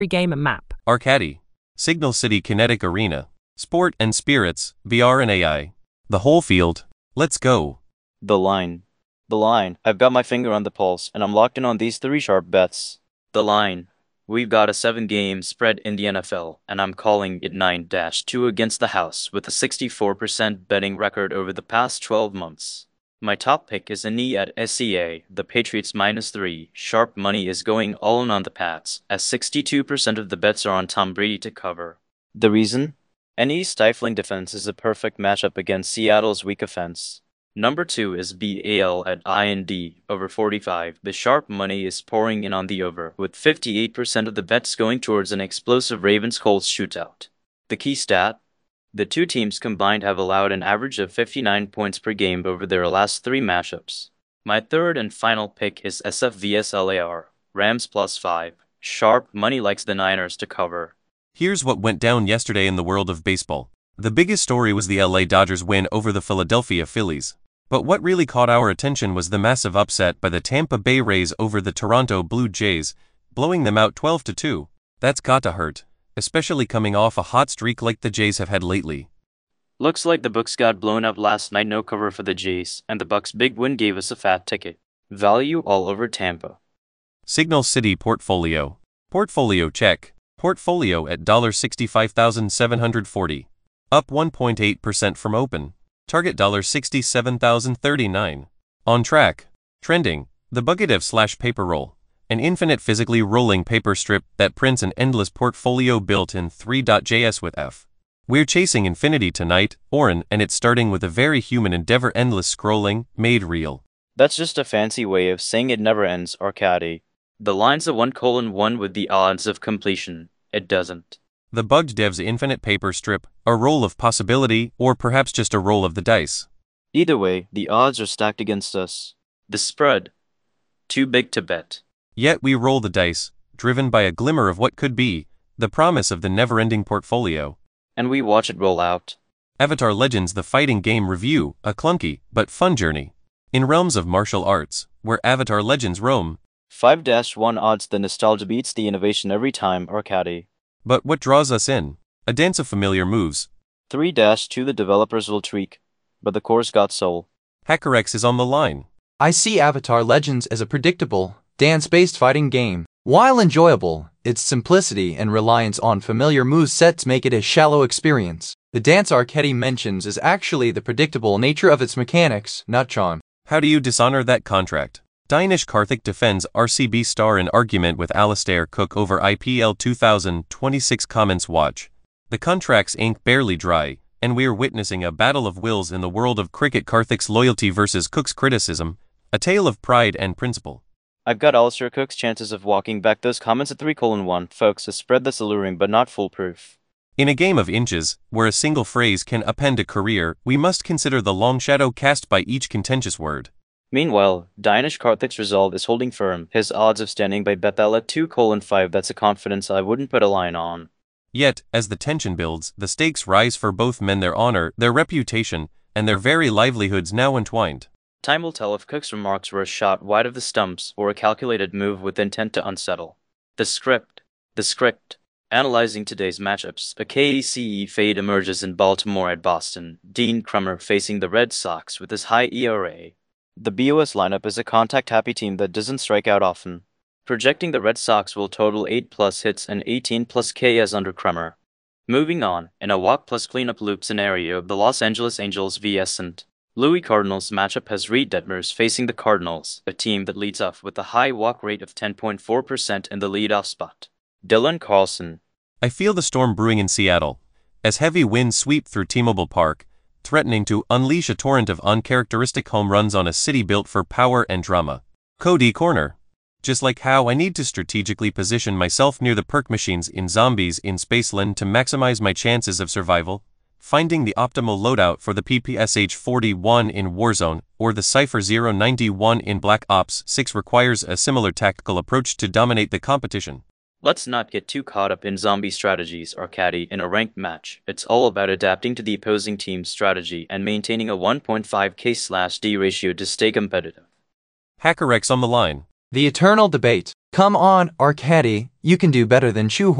Game and map. Arcady. Signal City Kinetic Arena. Sport and Spirits, VR and AI. The whole field. Let's go. The line. The line. I've got my finger on the pulse, and I'm locked in on these 3 sharp bets. The line. We've got a 7-game spread in the NFL, and I'm calling it 9-2 against the house with a 64% betting record over the past 12 months. My top pick is a knee at SEA, the Patriots -3. Sharp money is going all in on the Pats, as 62% of the bets are on Tom Brady to cover. The reason? Any stifling defense is a perfect matchup against Seattle's weak offense. Number 2 is BAL at IND, over 45. The sharp money is pouring in on the over, with 58% of the bets going towards an explosive Ravens-Colts shootout. The key stat? The 2 teams combined have allowed an average of 59 points per game over their last 3 matchups. My third and final pick is SF vs LAR, Rams +5. Sharp money likes the Niners to cover. Here's what went down yesterday in the world of baseball. The biggest story was the LA Dodgers win over the Philadelphia Phillies. But what really caught our attention was the massive upset by the Tampa Bay Rays over the Toronto Blue Jays, blowing them out 12-2. That's got to hurt, especially coming off a hot streak like the Jays have had lately. Looks like the books got blown up last night, no cover for the Jays, and the Bucks' big win gave us a fat ticket. Value all over Tampa. Signal City Portfolio. Portfolio check. Portfolio at $65,740. Up 1.8% from open. Target $67,039. On track. Trending. The Bugadev/paper roll. An infinite physically rolling paper strip that prints an endless portfolio built in 3.js with F. We're chasing infinity tonight, Oren, and it's starting with a very human endeavor, endless scrolling, made real. That's just a fancy way of saying it never ends, Arcady. The line's a 1:1 with the odds of completion. It doesn't. The Bugged Dev's infinite paper strip, a roll of possibility, or perhaps just a roll of the dice. Either way, the odds are stacked against us. The spread. Too big to bet. Yet we roll the dice, driven by a glimmer of what could be, the promise of the never-ending portfolio. And we watch it roll out. Avatar Legends: The Fighting Game Review, a clunky, but fun journey. In realms of martial arts, where Avatar Legends roam. 5-1 odds, the nostalgia beats the innovation every time, Arcady. But what draws us in? A dance of familiar moves. 3-2 the developers will tweak, but the core's got soul. HackerX is on the line. I see Avatar Legends as a predictable, dance-based fighting game. While enjoyable, its simplicity and reliance on familiar movesets make it a shallow experience. The dance Arcady mentions is actually the predictable nature of its mechanics, not charm. How do you dishonor that contract? Dinesh Karthik defends RCB star in argument with Alistair Cook over IPL 2026. Comments: watch. The contract's ink barely dry, and we're witnessing a battle of wills in the world of cricket. Karthik's loyalty versus Cook's criticism, a tale of pride and principle. I've got Alistair Cook's chances of walking back those comments at 3:1, folks. A spread that's alluring but not foolproof. In a game of inches, where a single phrase can upend a career, we must consider the long shadow cast by each contentious word. Meanwhile, Dinesh Karthik's resolve is holding firm. His odds of standing by Bethel at 2:5. That's a confidence I wouldn't put a line on. Yet, as the tension builds, the stakes rise for both men, their honor, their reputation, and their very livelihoods now entwined. Time will tell if Cook's remarks were a shot wide of the stumps or a calculated move with intent to unsettle. The script. Analyzing today's matchups, a KCE fade emerges in Baltimore at Boston. Dean Krummer facing the Red Sox with his high ERA. The BOS lineup is a contact-happy team that doesn't strike out often. Projecting the Red Sox will total 8+ hits and 18+ Ks under Krummer. Moving on, in a walk-plus-cleanup loop scenario, the Los Angeles Angels vs St. Louis Cardinals matchup has Reed Detmers facing the Cardinals, a team that leads off with a high walk rate of 10.4% in the leadoff spot. Dylan Carlson. I feel the storm brewing in Seattle, as heavy winds sweep through T-Mobile Park, threatening to unleash a torrent of uncharacteristic home runs on a city built for power and drama. Cody Corner. Just like how I need to strategically position myself near the perk machines in Zombies in Spaceland to maximize my chances of survival, finding the optimal loadout for the PPSH-41 in Warzone or the Cypher 091 in Black Ops 6 requires a similar tactical approach to dominate the competition. Let's not get too caught up in zombie strategies, Arcady. In a ranked match, it's all about adapting to the opposing team's strategy and maintaining a 1.5K/D ratio to stay competitive. HackerX on the line. The eternal debate. Come on, Arcady, you can do better than Shoehorn.